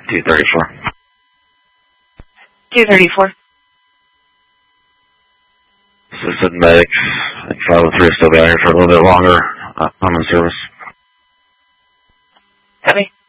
234. 234. Assisted medics. I think 503 is still down here for a little bit longer. I'm in service. Copy.